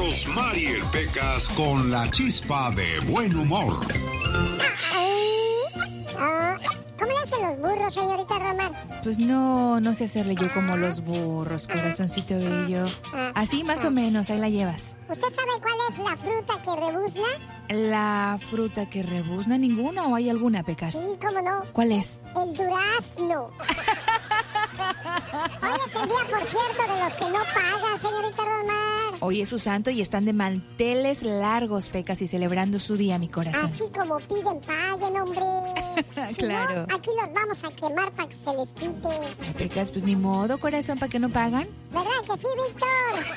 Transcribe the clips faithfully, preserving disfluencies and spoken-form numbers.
Rosmar y el Pecas con la chispa de buen humor. ¿Cómo le hacen los burros, señorita Romar? Pues no, no sé hacerle yo como los burros, corazoncito bello. Así más o menos, ahí la llevas. ¿Usted sabe cuál es la fruta que rebuzna? ¿La fruta que rebuzna? ¿Ninguna o hay alguna, Pecas? Sí, cómo no. ¿Cuál es? El durazno. Hoy es el día, por cierto, de los que no pagan, señorita Romar. Hoy es su santo y están de manteles largos, Pecas, y celebrando su día, mi corazón. Así como piden, paguen, hombre. Si claro. No, aquí los vamos a quemar para que se les quite. Ay, Pecas, pues ni modo, corazón, ¿para qué no pagan? ¿Verdad que sí, Víctor?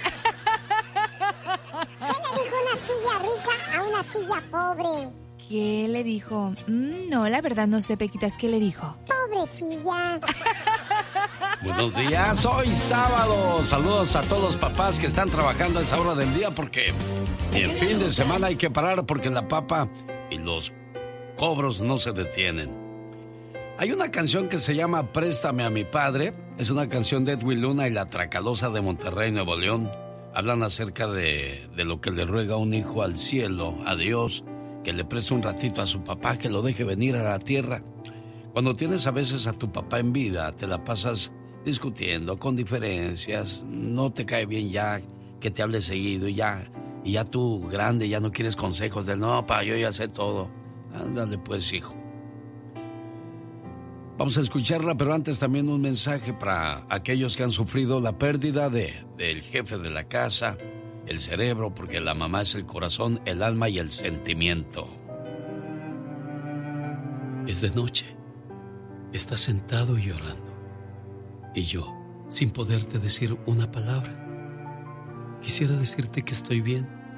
¿Qué le dijo una silla rica a una silla pobre? ¿Qué le dijo? Mm, no, la verdad no sé, Pequitas, ¿qué le dijo? Pobrecilla. Buenos días, hoy sábado. Saludos a todos los papás que están trabajando a esa hora del día porque en fin de semana hay que parar porque la papa y los cobros no se detienen. Hay una canción que se llama Préstame a mi padre. Es una canción de Edwin Luna y la Tracalosa de Monterrey, Nuevo León. Hablan acerca de, de lo que le ruega un hijo al cielo, a Dios, que le preste un ratito a su papá, que lo deje venir a la tierra. Cuando tienes a veces a tu papá en vida, te la pasas discutiendo, con diferencias, no te cae bien ya que te hable seguido y ya, y ya tú grande ya no quieres consejos de no, pa, yo ya sé todo. Ándale pues, hijo. Vamos a escucharla, pero antes también un mensaje para aquellos que han sufrido la pérdida de, del jefe de la casa, el cerebro, porque la mamá es el corazón, el alma y el sentimiento. Es de noche, estás sentado y llorando. Y yo, sin poderte decir una palabra, quisiera decirte que estoy bien,